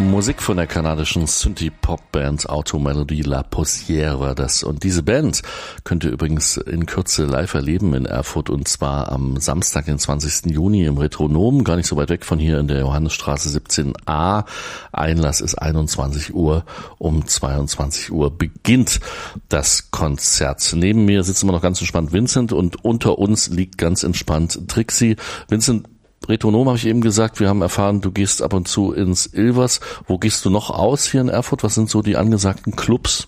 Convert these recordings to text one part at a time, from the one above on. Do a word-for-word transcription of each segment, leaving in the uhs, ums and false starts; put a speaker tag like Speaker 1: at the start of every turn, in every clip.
Speaker 1: Musik von der kanadischen Synthie-Pop-Band Automelodie La Poussière war das. Und diese Band könnt ihr übrigens in Kürze live erleben in Erfurt, und zwar am Samstag, den zwanzigsten Juni im Retronom, gar nicht so weit weg von hier in der Johannesstraße siebzehn a. Einlass ist einundzwanzig Uhr, um zweiundzwanzig Uhr beginnt das Konzert. Neben mir sitzt immer noch ganz entspannt Vincent und unter uns liegt ganz entspannt Trixie. Vincent, Retronom habe ich eben gesagt, wir haben erfahren, du gehst ab und zu ins Ilvers. Wo gehst du noch aus hier in Erfurt? Was sind so die angesagten Clubs?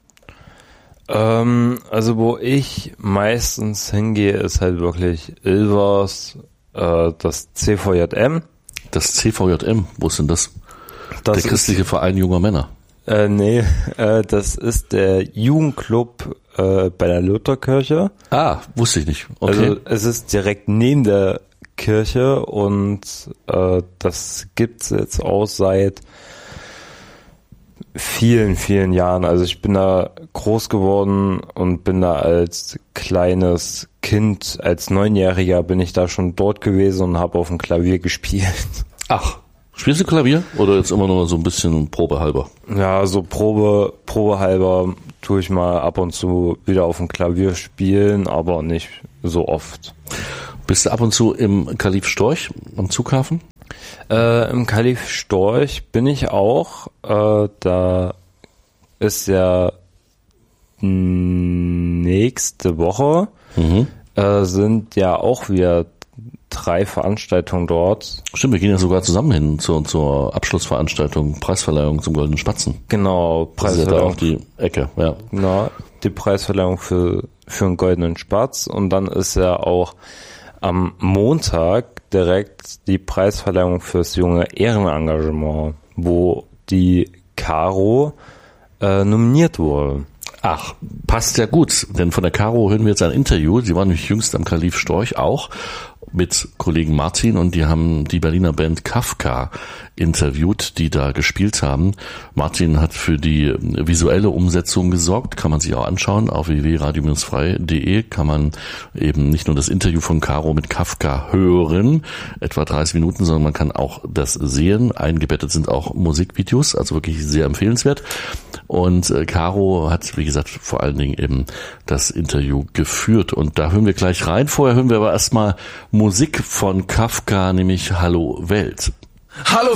Speaker 2: Ähm, also wo ich meistens hingehe, ist halt wirklich Ilvers, äh, das C V J M.
Speaker 1: Das C V J M, wo ist denn das?
Speaker 2: das
Speaker 1: der christliche ist, Verein junger Männer.
Speaker 2: Äh, nee, äh, das ist der Jugendclub äh, bei der Lutherkirche.
Speaker 1: Ah, wusste ich nicht. Okay.
Speaker 2: Also es ist direkt neben der Kirche und äh, das gibt's jetzt auch seit vielen, vielen Jahren. Also ich bin da groß geworden und bin da als kleines Kind, als Neunjähriger bin ich da schon dort gewesen und habe auf dem Klavier gespielt.
Speaker 1: Ach, spielst du Klavier oder jetzt immer nur so ein bisschen probehalber?
Speaker 2: Ja, so Probe, probehalber tue ich mal ab und zu wieder auf dem Klavier spielen, aber nicht so oft.
Speaker 1: Bist du ab und zu im Kalif Storch am Zughafen?
Speaker 2: Äh, Im Kalif Storch bin ich auch. Äh, da ist ja nächste Woche mhm. äh, sind ja auch wieder drei Veranstaltungen dort.
Speaker 1: Stimmt, wir gehen ja sogar zusammen hin zur, zur Abschlussveranstaltung, Preisverleihung zum Goldenen Spatzen.
Speaker 2: Genau,
Speaker 1: Preisverleihung. Das ist ja da auch die Ecke, ja.
Speaker 2: Genau, die Preisverleihung für, für einen Goldenen Spatz. Und dann ist ja auch am Montag direkt die Preisverleihung fürs junge Ehrenengagement, wo die Caro äh, nominiert wurde.
Speaker 1: Ach, passt ja gut, denn von der Caro hören wir jetzt ein Interview. Sie war nämlich jüngst am Kalif Storch auch mit Kollegen Martin, und die haben die Berliner Band Kafka interviewt, die da gespielt haben. Martin hat für die visuelle Umsetzung gesorgt, kann man sich auch anschauen. Auf w w w punkt radio frei punkt de kann man eben nicht nur das Interview von Caro mit Kafka hören, etwa dreißig Minuten, sondern man kann auch das sehen. Eingebettet sind auch Musikvideos, also wirklich sehr empfehlenswert. Und äh, Caro hat, wie gesagt, vor allen Dingen eben das Interview geführt. Und da hören wir gleich rein. Vorher hören wir aber erstmal Musik von Kafka, nämlich Hallo Welt.
Speaker 3: Hallo